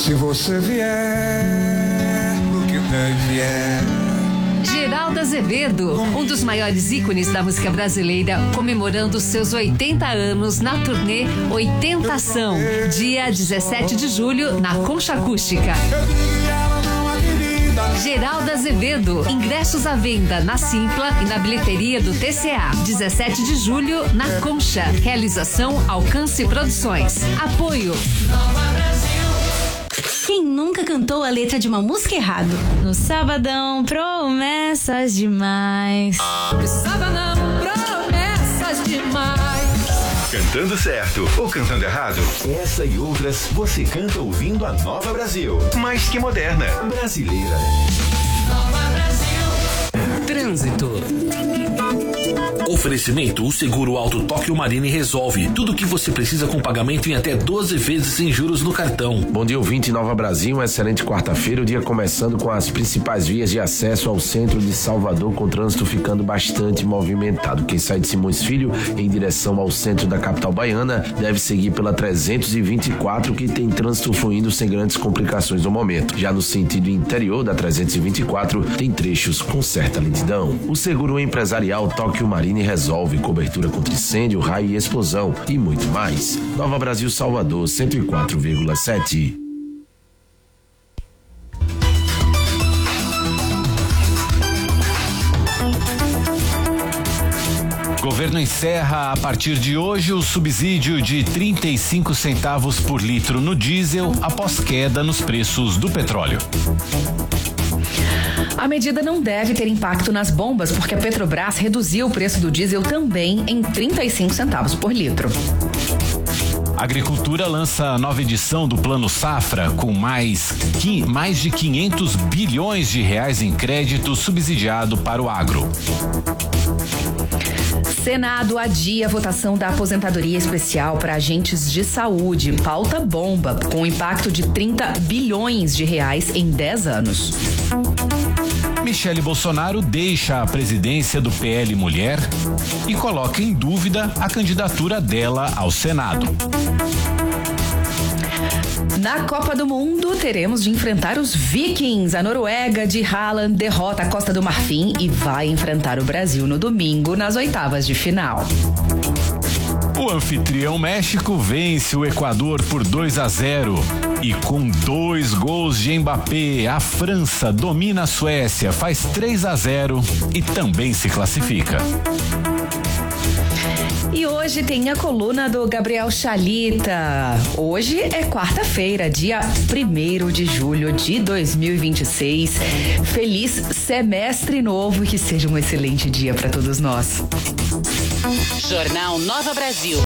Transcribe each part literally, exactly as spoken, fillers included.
Se você vier, o que der vier. Geraldo Azevedo, um dos maiores ícones da música brasileira, comemorando seus oitenta anos na turnê oitentação, dia dezessete de julho, na Concha Acústica. Geraldo Azevedo, ingressos à venda na Simpla e na bilheteria do T C A. dezessete de julho, na Concha. Realização Alcance Produções. Apoio Nova Brasil. Quem nunca cantou a letra de uma música errado? No sabadão, promessas demais. No sabadão, promessas demais. Cantando certo ou cantando errado? Essa e outras você canta ouvindo a Nova Brasil. Mais que moderna, brasileira. Nova Brasil. Trânsito. Oferecimento: o Seguro Auto Tóquio Marine resolve tudo o que você precisa com pagamento em até doze vezes sem juros no cartão. Bom dia, ouvinte Nova Brasil, uma excelente quarta-feira, o dia começando com as principais vias de acesso ao centro de Salvador, com trânsito ficando bastante movimentado. Quem sai de Simões Filho em direção ao centro da capital baiana deve seguir pela trezentos e vinte e quatro, que tem trânsito fluindo sem grandes complicações no momento. Já no sentido interior da trezentos e vinte e quatro, tem trechos com certa lentidão. O Seguro Empresarial Tóquio Marine resolve cobertura contra incêndio, raio e explosão e muito mais. Nova Brasil Salvador cento e quatro vírgula sete. Governo encerra a partir de hoje o subsídio de trinta e cinco centavos por litro no diesel após queda nos preços do petróleo. A medida não deve ter impacto nas bombas, porque a Petrobras reduziu o preço do diesel também em trinta e cinco centavos por litro. A Agricultura lança nova edição do Plano Safra com mais, mais de quinhentos bilhões de reais em crédito subsidiado para o agro. Senado adia a votação da aposentadoria especial para agentes de saúde. Pauta bomba, com impacto de trinta bilhões de reais em dez anos. Michele Bolsonaro deixa a presidência do P L Mulher e coloca em dúvida a candidatura dela ao Senado. Na Copa do Mundo, teremos de enfrentar os Vikings. A Noruega de Haaland derrota a Costa do Marfim e vai enfrentar o Brasil no domingo, nas oitavas de final. O anfitrião México vence o Equador por dois a zero. E com dois gols de Mbappé, a França domina a Suécia, faz três a zero e também se classifica. E hoje tem a coluna do Gabriel Chalita. Hoje é quarta-feira, dia primeiro de julho de dois mil e vinte e seis. Feliz semestre novo e que seja um excelente dia para todos nós. Jornal Nova Brasil.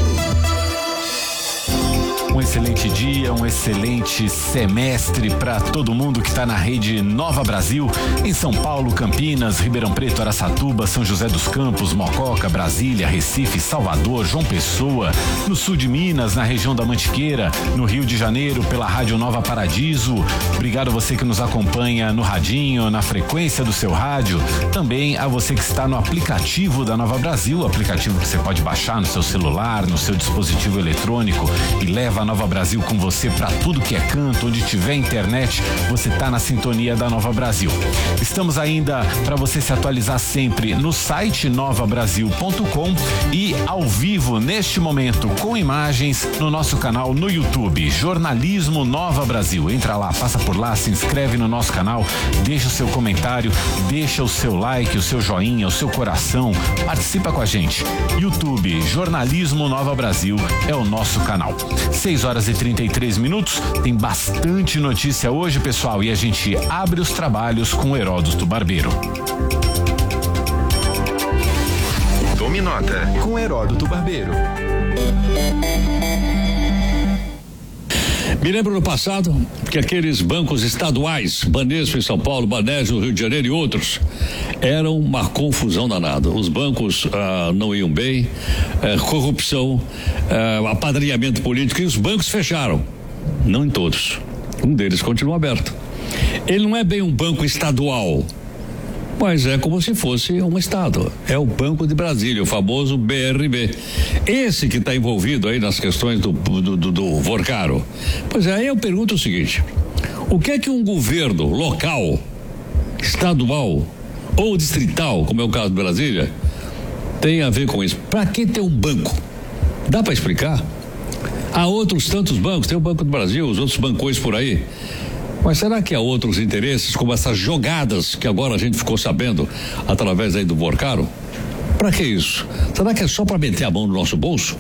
Um excelente dia, um excelente semestre para todo mundo que está na rede Nova Brasil, em São Paulo, Campinas, Ribeirão Preto, Araçatuba, São José dos Campos, Mococa, Brasília, Recife, Salvador, João Pessoa, no sul de Minas, na região da Mantiqueira, no Rio de Janeiro, pela Rádio Nova Paradiso. Obrigado a você que nos acompanha no radinho, na frequência do seu rádio. Também a você que está no aplicativo da Nova Brasil, aplicativo que você pode baixar no seu celular, no seu dispositivo eletrônico e leva a Nova Brasil com você para tudo que é canto, onde tiver internet, você tá na sintonia da Nova Brasil. Estamos ainda para você se atualizar sempre no site nova brasil ponto com e ao vivo neste momento com imagens no nosso canal no YouTube, Jornalismo Nova Brasil. Entra lá, passa por lá, se inscreve no nosso canal, deixa o seu comentário, deixa o seu like, o seu joinha, o seu coração, participa com a gente. YouTube, Jornalismo Nova Brasil é o nosso canal. seis horas e trinta e três minutos, tem bastante notícia hoje, pessoal, e a gente abre os trabalhos com Heródoto Barbeiro. Tome nota com Heródoto Barbeiro. Me lembro no passado que aqueles bancos estaduais, Banespa em São Paulo, Banespa no Rio de Janeiro e outros, eram uma confusão danada. Os bancos ah, não iam bem, eh, corrupção, eh, apadrinhamento político, e os bancos fecharam. Não em todos. Um deles continua aberto. Ele não é bem um banco estadual, mas é como se fosse um estado. É o Banco de Brasília, o famoso B R B. Esse que está envolvido aí nas questões do, do, do, do Vorcaro. Pois é, aí eu pergunto o seguinte: o que é que um governo local, estadual ou distrital, como é o caso de Brasília, tem a ver com isso? Para que ter um banco? Dá para explicar? Há outros tantos bancos, tem o Banco do Brasil, os outros bancões por aí. Mas será que há outros interesses, como essas jogadas que agora a gente ficou sabendo através aí do Vorcaro? Para que isso? Será que é só para meter a mão no nosso bolso?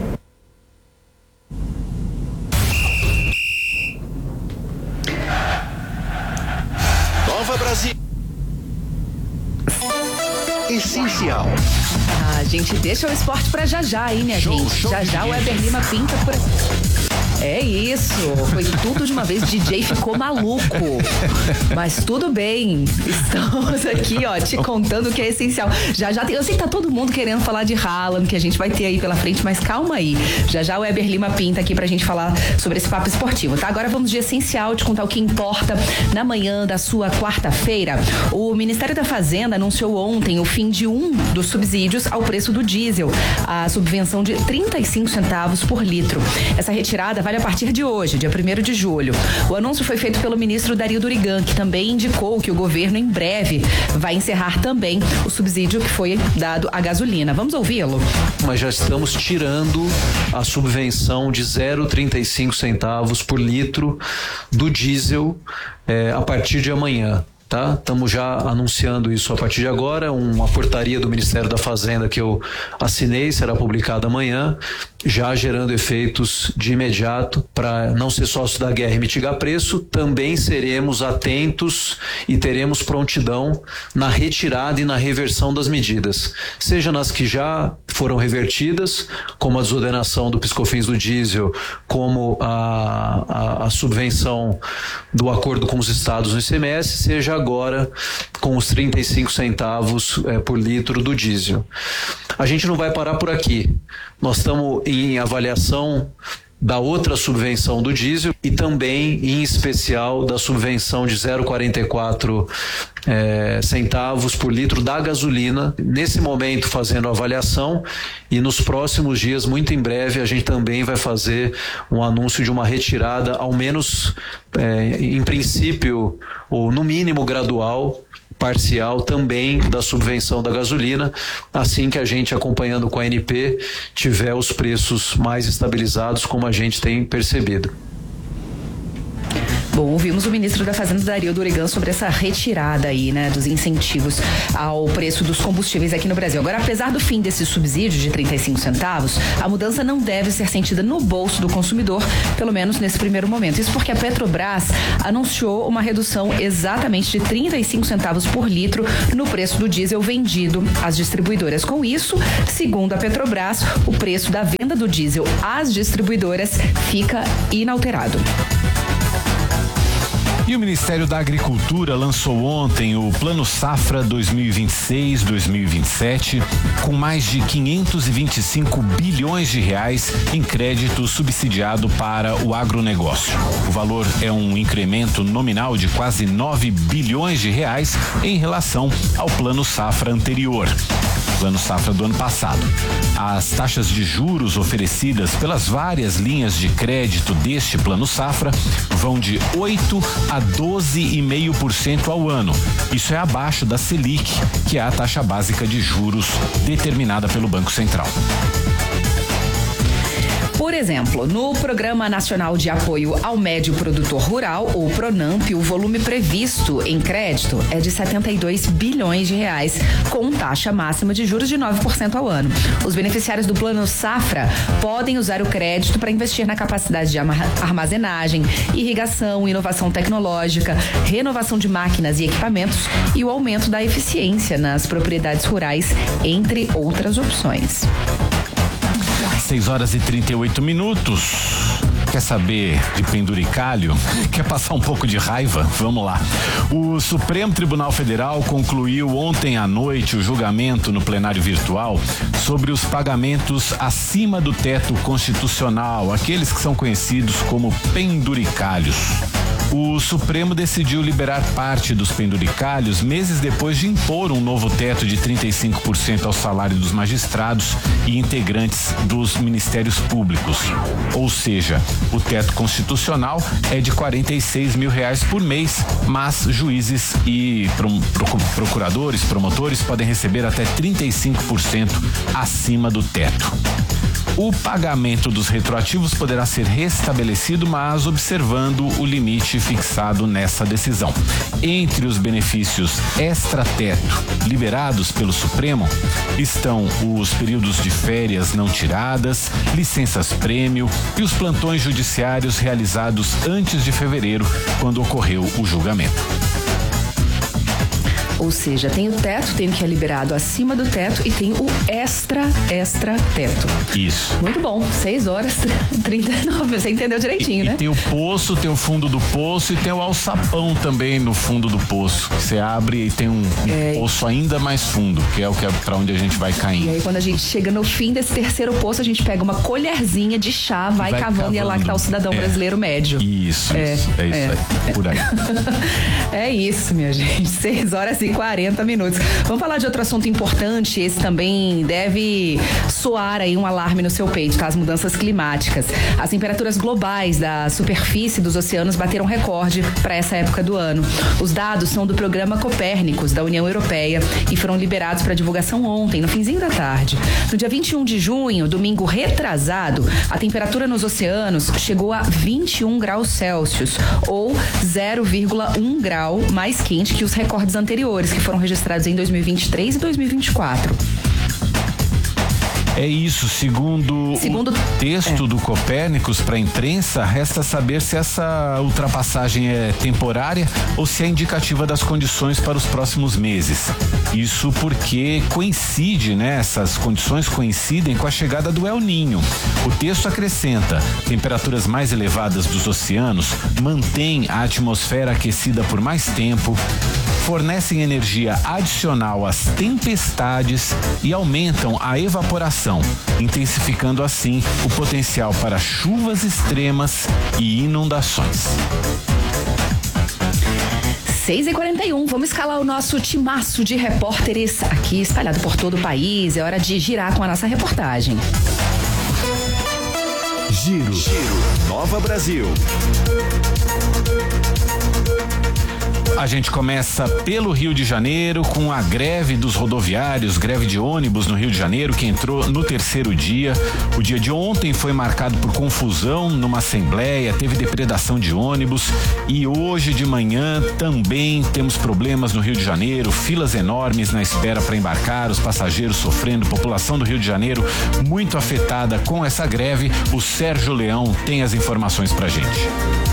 Nova Brasil. Essencial. Ah, gente, deixa o esporte pra já já aí, minha Show, gente. show Já já o Eber Lima pinta por... É isso, foi tudo de uma vez, o D J ficou maluco, mas tudo bem, estamos aqui, ó, te contando o que é essencial. Já já tem, eu sei que tá todo mundo querendo falar de Haaland, que a gente vai ter aí pela frente, mas calma aí, já já o Eber Lima pinta aqui pra gente falar sobre esse papo esportivo, tá? Agora vamos de essencial, te contar o que importa na manhã da sua quarta-feira. O Ministério da Fazenda anunciou ontem o fim de um dos subsídios ao preço do diesel, a subvenção de trinta e cinco centavos por litro. Essa retirada vai a partir de hoje, dia primeiro de julho. O anúncio foi feito pelo ministro Dario Durigan, que também indicou que o governo em breve vai encerrar também o subsídio que foi dado à gasolina. Vamos ouvi-lo? Mas já estamos tirando a subvenção de zero vírgula trinta e cinco centavos por litro do diesel é, a partir de amanhã. Tá? Estamos já anunciando isso a partir de agora, uma portaria do Ministério da Fazenda que eu assinei, será publicada amanhã, já gerando efeitos de imediato para não ser sócio da guerra e mitigar preço. Também seremos atentos e teremos prontidão na retirada e na reversão das medidas, seja nas que já foram revertidas, como a desordenação do PiscoFins do diesel, como a, a, a subvenção do acordo com os estados no I C M S, seja agora com os trinta e cinco centavos é, por litro do diesel. A gente não vai parar por aqui. Nós estamos em avaliação da outra subvenção do diesel e também, em especial, da subvenção de zero vírgula quarenta e quatro é, centavos por litro da gasolina. Nesse momento, fazendo a avaliação, e nos próximos dias, muito em breve, a gente também vai fazer um anúncio de uma retirada, ao menos é, em princípio, ou no mínimo gradual, parcial também da subvenção da gasolina, assim que a gente, acompanhando com a A N P, tiver os preços mais estabilizados, como a gente tem percebido. Bom, ouvimos o ministro da Fazenda, Dario Durigan, sobre essa retirada aí, né, dos incentivos ao preço dos combustíveis aqui no Brasil. Agora, apesar do fim desse subsídio de trinta e cinco centavos, a mudança não deve ser sentida no bolso do consumidor, pelo menos nesse primeiro momento. Isso porque a Petrobras anunciou uma redução exatamente de trinta e cinco centavos por litro no preço do diesel vendido às distribuidoras. Com isso, segundo a Petrobras, o preço da venda do diesel às distribuidoras fica inalterado. E o Ministério da Agricultura lançou ontem o Plano Safra dois mil e vinte e seis, dois mil e vinte e sete, com mais de quinhentos e vinte e cinco bilhões de reais em crédito subsidiado para o agronegócio. O valor é um incremento nominal de quase nove bilhões de reais em relação ao Plano Safra anterior. Plano Safra do ano passado. As taxas de juros oferecidas pelas várias linhas de crédito deste Plano Safra vão de oito a doze vírgula cinco por cento ao ano. Isso é abaixo da Selic, que é a taxa básica de juros determinada pelo Banco Central. Por exemplo, no Programa Nacional de Apoio ao Médio Produtor Rural, o PRONAMP, o volume previsto em crédito é de setenta e dois bilhões de reais, com taxa máxima de juros de nove por cento ao ano. Os beneficiários do Plano Safra podem usar o crédito para investir na capacidade de armazenagem, irrigação, inovação tecnológica, renovação de máquinas e equipamentos e o aumento da eficiência nas propriedades rurais, entre outras opções. seis horas e trinta e oito minutos. Quer saber de penduricalho? Quer passar um pouco de raiva? Vamos lá. O Supremo Tribunal Federal concluiu ontem à noite o julgamento no plenário virtual sobre os pagamentos acima do teto constitucional, aqueles que são conhecidos como penduricalhos. O Supremo decidiu liberar parte dos penduricalhos meses depois de impor um novo teto de trinta e cinco por cento ao salário dos magistrados e integrantes dos ministérios públicos. Ou seja, o teto constitucional é de quarenta e seis mil reais por mês, mas juízes e procuradores, promotores podem receber até trinta e cinco por cento acima do teto. O pagamento dos retroativos poderá ser restabelecido, mas observando o limite fixado nessa decisão. Entre os benefícios extra-teto liberados pelo Supremo estão os períodos de férias não tiradas, licenças-prêmio e os plantões judiciários realizados antes de fevereiro, quando ocorreu o julgamento. Ou seja, tem o teto, tem o que é liberado acima do teto e tem o extra, extra teto. Isso. Muito bom. seis horas, trinta e nove. Você entendeu direitinho, e, né? E tem o poço, tem o fundo do poço e tem o alçapão também no fundo do poço. Você abre e tem um, um é... poço ainda mais fundo, que é o que é para onde a gente vai caindo. E aí, quando a gente chega no fim desse terceiro poço, a gente pega uma colherzinha de chá, vai, vai cavando, cavando e é lá que tá o cidadão é. brasileiro médio. Isso, é, isso. É isso é. aí. Por aí. É isso, minha gente. seis horas e quarenta minutos. Vamos falar de outro assunto importante. Esse também deve soar aí um alarme no seu peito, tá? As mudanças climáticas. As temperaturas globais da superfície dos oceanos bateram recorde para essa época do ano. Os dados são do programa Copérnicos da União Europeia e foram liberados para divulgação ontem, no finzinho da tarde. No dia vinte e um de junho, domingo retrasado, a temperatura nos oceanos chegou a vinte e um graus Celsius, ou zero vírgula um grau mais quente que os recordes anteriores, que foram registrados em dois mil e vinte e três e dois mil e vinte e quatro. É isso, segundo, segundo o texto é. do Copérnicos para a imprensa, resta saber se essa ultrapassagem é temporária ou se é indicativa das condições para os próximos meses. Isso porque coincide, né? Essas condições coincidem com a chegada do El Niño. O texto acrescenta: temperaturas mais elevadas dos oceanos mantêm a atmosfera aquecida por mais tempo, fornecem energia adicional às tempestades e aumentam a evaporação, intensificando assim o potencial para chuvas extremas e inundações. seis e quarenta e um, vamos escalar o nosso timaço de repórteres aqui espalhado por todo o país. É hora de girar com a nossa reportagem. Giro, Giro, Nova Brasil. A gente começa pelo Rio de Janeiro com a greve dos rodoviários, greve de ônibus no Rio de Janeiro, que entrou no terceiro dia. O dia de ontem foi marcado por confusão numa assembleia, teve depredação de ônibus e hoje de manhã também temos problemas no Rio de Janeiro, filas enormes na espera para embarcar, os passageiros sofrendo, população do Rio de Janeiro muito afetada com essa greve. O Sérgio Leão tem as informações pra gente.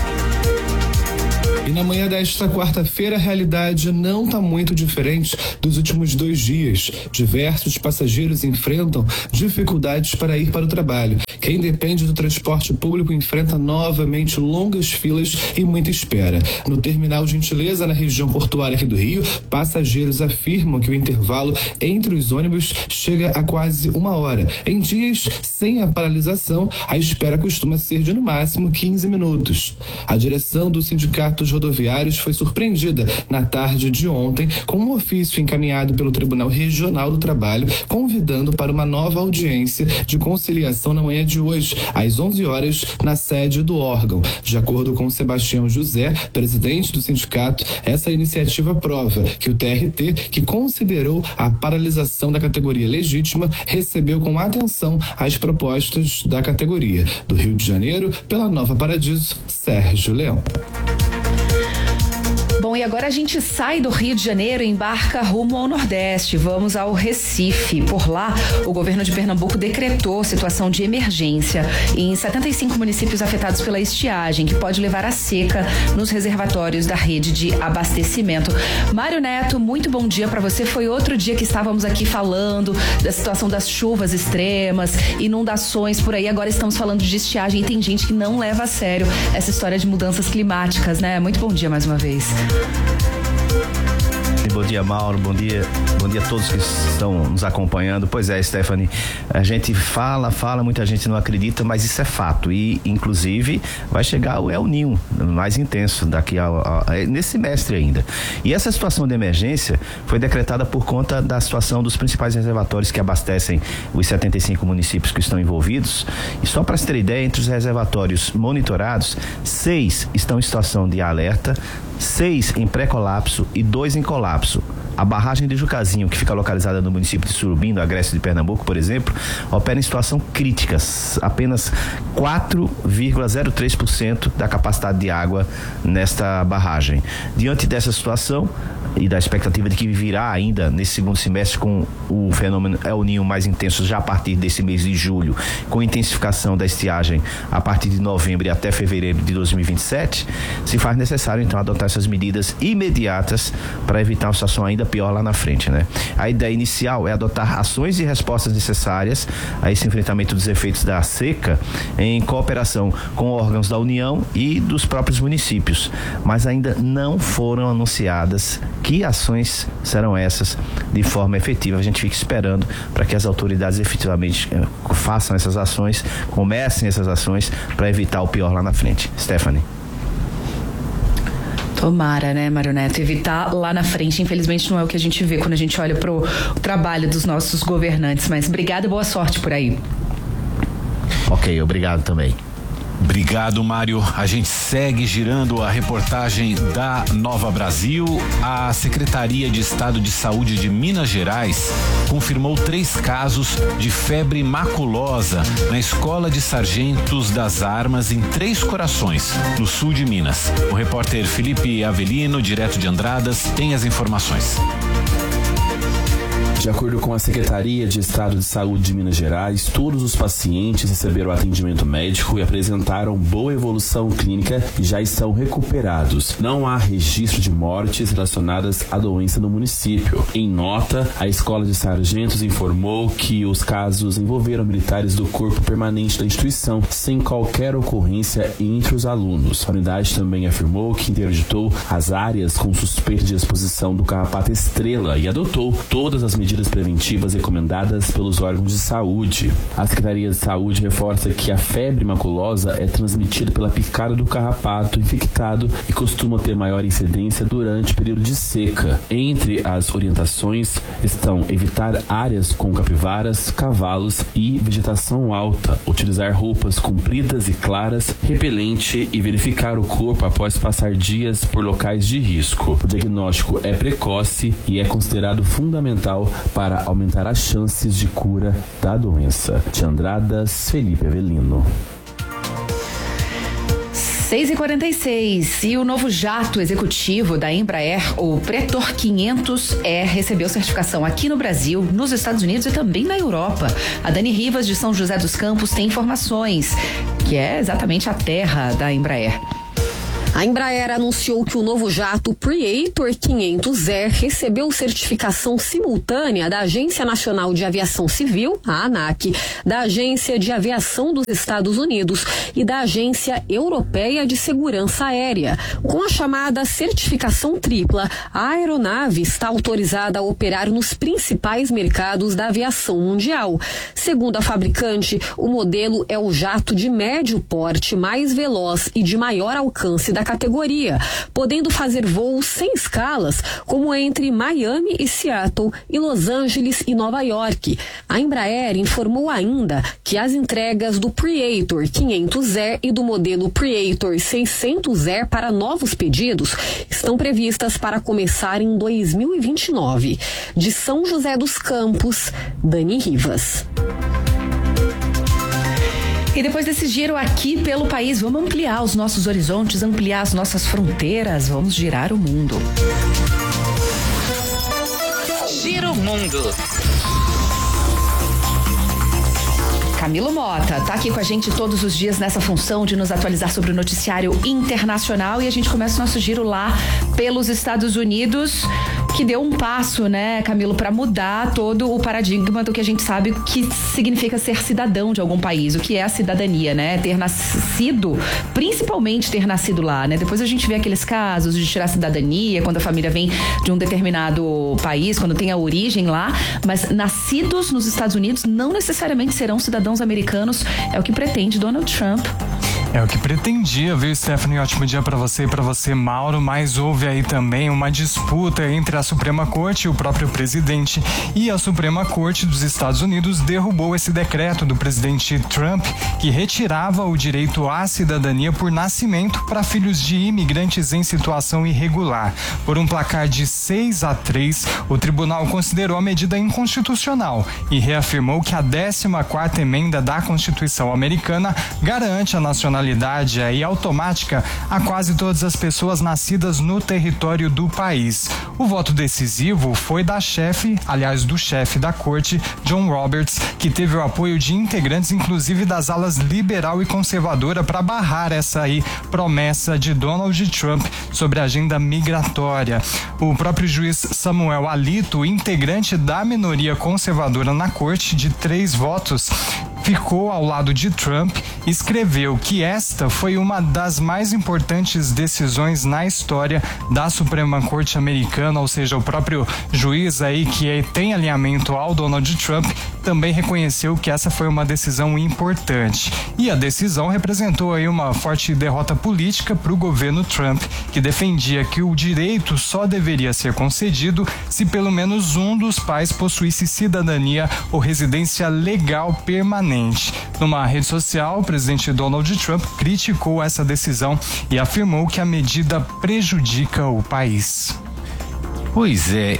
E na manhã desta quarta-feira, a realidade não está muito diferente dos últimos dois dias. Diversos passageiros enfrentam dificuldades para ir para o trabalho. Quem depende do transporte público enfrenta novamente longas filas e muita espera. No terminal Gentileza, na região portuária aqui do Rio, passageiros afirmam que o intervalo entre os ônibus chega a quase uma hora. Em dias sem a paralisação, a espera costuma ser de no máximo quinze minutos. A direção do Sindicato dos Rodoviários foi surpreendida na tarde de ontem com um ofício encaminhado pelo Tribunal Regional do Trabalho, convidando para uma nova audiência de conciliação na manhã de hoje, às onze horas, na sede do órgão. De acordo com Sebastião José, presidente do sindicato, essa iniciativa prova que o T R T, que considerou a paralisação da categoria legítima, recebeu com atenção as propostas da categoria. Do Rio de Janeiro, pela Nova Paradiso, Sérgio Leão. Bom, e agora a gente sai do Rio de Janeiro e embarca rumo ao Nordeste. Vamos ao Recife. Por lá, o governo de Pernambuco decretou situação de emergência em setenta e cinco municípios afetados pela estiagem, que pode levar à seca nos reservatórios da rede de abastecimento. Mário Neto, muito bom dia para você. Foi outro dia que estávamos aqui falando da situação das chuvas extremas, inundações por aí. Agora estamos falando de estiagem e tem gente que não leva a sério essa história de mudanças climáticas, né? Muito bom dia mais uma vez. Bom dia, Mauro. Bom dia, bom dia a todos que estão nos acompanhando. Pois é, Stephanie, a gente fala, fala, muita gente não acredita, mas isso é fato. E, inclusive, vai chegar o El Niño mais intenso daqui a, a, a, nesse semestre ainda. E essa situação de emergência foi decretada por conta da situação dos principais reservatórios que abastecem os setenta e cinco municípios que estão envolvidos. E só para se ter ideia, entre os reservatórios monitorados, seis estão em situação de alerta, seis em pré-colapso e dois em colapso. A barragem de Jucazinho, que fica localizada no município de Surubim, no Agreste de Pernambuco, por exemplo, opera em situação crítica. Apenas quatro vírgula zero três por cento da capacidade de água nesta barragem. Diante dessa situação e da expectativa de que virá ainda nesse segundo semestre com o fenômeno El Niño mais intenso já a partir desse mês de julho, com intensificação da estiagem a partir de novembro e até fevereiro de dois mil e vinte e sete, se faz necessário então adotar essas medidas imediatas para evitar uma situação ainda pior lá na frente, né? A ideia inicial é adotar ações e respostas necessárias a esse enfrentamento dos efeitos da seca em cooperação com órgãos da União e dos próprios municípios, mas ainda não foram anunciadas que ações serão essas de forma efetiva. A gente fica esperando para que as autoridades efetivamente eh, façam essas ações, comecem essas ações para evitar o pior lá na frente. Stephanie. Tomara, né, Mário Neto? Evitar lá na frente, infelizmente, não é o que a gente vê quando a gente olha pro trabalho dos nossos governantes. Mas obrigado e boa sorte por aí. Ok, obrigado também. Obrigado, Mário. A gente segue girando a reportagem da Nova Brasil. A Secretaria de Estado de Saúde de Minas Gerais confirmou três casos de febre maculosa na Escola de Sargentos das Armas em Três Corações, no sul de Minas. O repórter Felipe Avelino, direto de Andradas, tem as informações. De acordo com a Secretaria de Estado de Saúde de Minas Gerais, todos os pacientes receberam atendimento médico e apresentaram boa evolução clínica e já estão recuperados. Não há registro de mortes relacionadas à doença no município. Em nota, a Escola de Sargentos informou que os casos envolveram militares do Corpo Permanente da instituição, sem qualquer ocorrência entre os alunos. A unidade também afirmou que interditou as áreas com suspeita de exposição do carrapato estrela e adotou todas as medidas medidas preventivas recomendadas pelos órgãos de saúde. A Secretaria de Saúde reforça que a febre maculosa é transmitida pela picada do carrapato infectado e costuma ter maior incidência durante o período de seca. Entre as orientações estão evitar áreas com capivaras, cavalos e vegetação alta, utilizar roupas compridas e claras, repelente e verificar o corpo após passar dias por locais de risco. O diagnóstico é precoce e é considerado fundamental para aumentar as chances de cura da doença. De Andradas, Felipe Avelino. seis e quarenta e seis e o novo jato executivo da Embraer, o Pretor quinhentos E, recebeu certificação aqui no Brasil, nos Estados Unidos e também na Europa. A Dani Rivas, de São José dos Campos, tem informações, que é exatamente a terra da Embraer. A Embraer anunciou que o novo jato Praetor quinhentos E recebeu certificação simultânea da Agência Nacional de Aviação Civil, a ANAC, da Agência de Aviação dos Estados Unidos e da Agência Europeia de Segurança Aérea. Com a chamada certificação tripla, a aeronave está autorizada a operar nos principais mercados da aviação mundial. Segundo a fabricante, o modelo é o jato de médio porte, mais veloz e de maior alcance da categoria, podendo fazer voos sem escalas, como entre Miami e Seattle e Los Angeles e Nova York. A Embraer informou ainda que as entregas do Praetor quinhentos E e do modelo Praetor seiscentos E para novos pedidos estão previstas para começar em dois mil e vinte e nove. De São José dos Campos, Dani Rivas. E depois desse giro aqui pelo país, vamos ampliar os nossos horizontes, ampliar as nossas fronteiras, vamos girar o mundo. Giro Mundo. Camilo Mota tá aqui com a gente todos os dias nessa função de nos atualizar sobre o noticiário internacional, e a gente começa o nosso giro lá pelos Estados Unidos, que deu um passo, né, Camilo, para mudar todo o paradigma do que a gente sabe que significa ser cidadão de algum país, o que é a cidadania, né? Ter nascido, principalmente ter nascido lá, né? Depois a gente vê aqueles casos de tirar a cidadania quando a família vem de um determinado país, quando tem a origem lá, mas nascidos nos Estados Unidos não necessariamente serão cidadãos americanos, é o que pretende Donald Trump. É o que pretendia, viu, Stephanie? Ótimo dia para você e para você, Mauro. Mas houve aí também uma disputa entre a Suprema Corte e o próprio presidente. E a Suprema Corte dos Estados Unidos derrubou esse decreto do presidente Trump que retirava o direito à cidadania por nascimento para filhos de imigrantes em situação irregular. Por um placar de seis a três, o tribunal considerou a medida inconstitucional e reafirmou que a décima quarta emenda da Constituição americana garante a nacionalidade aí automática a quase todas as pessoas nascidas no território do país. O voto decisivo foi da chefe, aliás, do chefe da corte, John Roberts, que teve o apoio de integrantes, inclusive das alas liberal e conservadora, para barrar essa aí promessa de Donald Trump sobre a agenda migratória. O próprio juiz Samuel Alito, integrante da minoria conservadora na corte, de três votos, ficou ao lado de Trump e escreveu que esta foi uma das mais importantes decisões na história da Suprema Corte americana, ou seja, o próprio juiz aí que tem alinhamento ao Donald Trump também reconheceu que essa foi uma decisão importante. E a decisão representou aí uma forte derrota política para o governo Trump, que defendia que o direito só deveria ser concedido se pelo menos um dos pais possuísse cidadania ou residência legal permanente. Numa rede social, o presidente Donald Trump criticou essa decisão e afirmou que a medida prejudica o país. Pois é,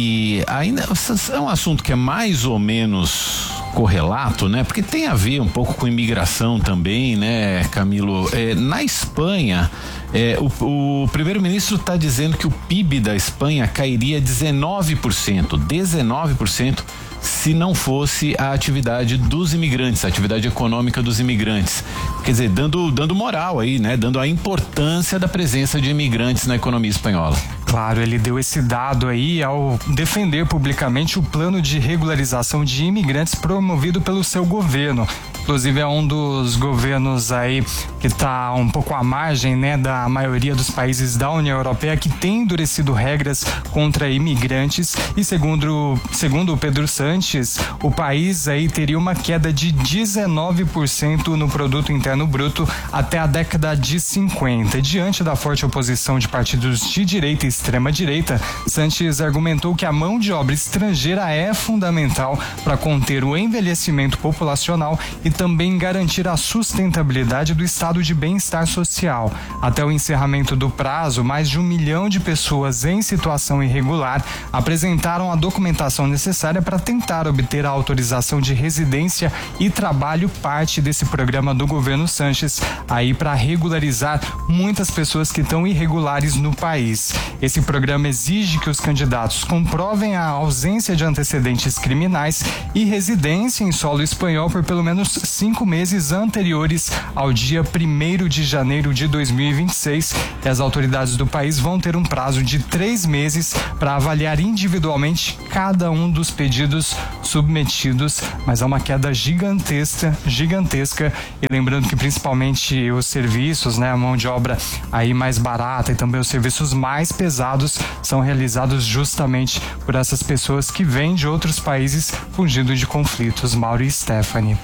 e ainda é um assunto que é mais ou menos correlato, né? Porque tem a ver um pouco com imigração também, né, Camilo? É, na Espanha, é, o, o primeiro-ministro está dizendo que o P I B da Espanha cairia dezenove por cento, dezenove por cento se não fosse a atividade dos imigrantes, a atividade econômica dos imigrantes. Quer dizer, dando, dando moral aí, né? Dando a importância da presença de imigrantes na economia espanhola. Claro, ele deu esse dado aí ao defender publicamente o plano de regularização de imigrantes promovido pelo seu governo. Inclusive é um dos governos aí que está um pouco à margem, né, da maioria dos países da União Europeia, que tem endurecido regras contra imigrantes, e segundo, segundo o Pedro Sanches, o país aí teria uma queda de dezenove por cento no produto interno bruto até a década de cinquenta. Diante da forte oposição de partidos de direita e extrema-direita, Sanches argumentou que a mão de obra estrangeira é fundamental para conter o envelhecimento populacional e também garantir a sustentabilidade do estado de bem-estar social. Até o encerramento do prazo, mais de um milhão de pessoas em situação irregular apresentaram a documentação necessária para tentar obter a autorização de residência e trabalho, parte desse programa do governo Sanches, aí para regularizar muitas pessoas que estão irregulares no país. Esse programa exige que os candidatos comprovem a ausência de antecedentes criminais e residência em solo espanhol por pelo menos cinco meses anteriores ao dia primeiro de janeiro de dois mil e vinte e seis. E as autoridades do país vão ter um prazo de três meses para avaliar individualmente cada um dos pedidos submetidos, mas há uma queda gigantesca, gigantesca. E lembrando que principalmente os serviços, né, a mão de obra aí mais barata e também os serviços mais pesados são realizados justamente por essas pessoas que vêm de outros países fugindo de conflitos. Mauro e Stephanie.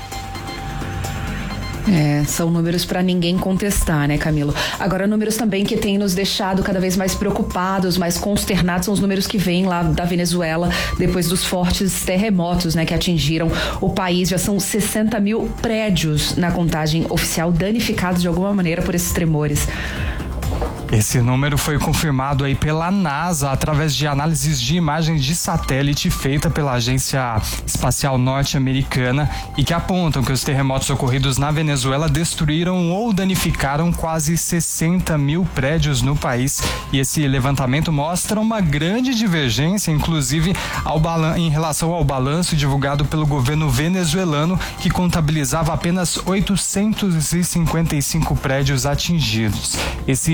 É, são números para ninguém contestar, né, Camilo? Agora, números também que têm nos deixado cada vez mais preocupados, mais consternados, são os números que vêm lá da Venezuela depois dos fortes terremotos, né, que atingiram o país. Já são sessenta mil prédios na contagem oficial danificados de alguma maneira por esses tremores. Esse número foi confirmado aí pela NASA através de análises de imagens de satélite feita pela Agência Espacial Norte-Americana e que apontam que os terremotos ocorridos na Venezuela destruíram ou danificaram quase sessenta mil prédios no país. E esse levantamento mostra uma grande divergência, inclusive ao balan- em relação ao balanço divulgado pelo governo venezuelano, que contabilizava apenas oitocentos e cinquenta e cinco prédios atingidos. Esse desastre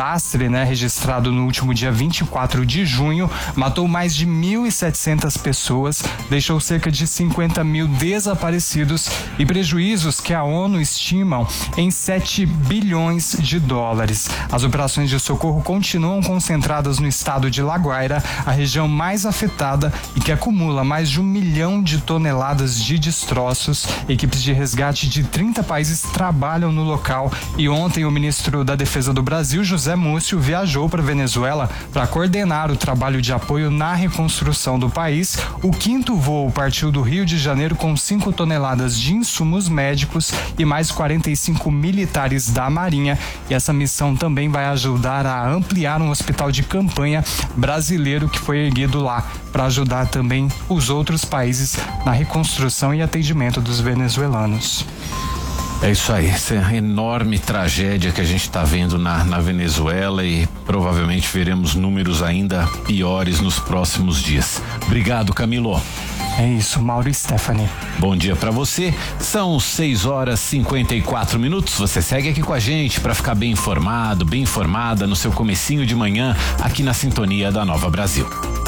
desastre, né, registrado no último dia vinte e quatro de junho, matou mais de mil e setecentas pessoas, deixou cerca de cinquenta mil desaparecidos e prejuízos que a ONU estimam em sete bilhões de dólares. As operações de socorro continuam concentradas no estado de La Guaira, a região mais afetada e que acumula mais de um milhão de toneladas de destroços. Equipes de resgate de trinta países trabalham no local e ontem o ministro da Defesa do Brasil, José Múcio, viajou para a Venezuela para coordenar o trabalho de apoio na reconstrução do país. O quinto voo partiu do Rio de Janeiro com cinco toneladas de insumos médicos e mais quarenta e cinco militares da Marinha. E essa missão também vai ajudar a ampliar um hospital de campanha brasileiro que foi erguido lá para ajudar também os outros países na reconstrução e atendimento dos venezuelanos. É isso aí, essa é a enorme tragédia que a gente está vendo na, na Venezuela e provavelmente veremos números ainda piores nos próximos dias. Obrigado, Camilo. É isso, Mauro e Stephanie. Bom dia pra você. São seis horas e cinquenta e quatro minutos. Você segue aqui com a gente para ficar bem informado, bem informada no seu comecinho de manhã aqui na sintonia da Nova Brasil.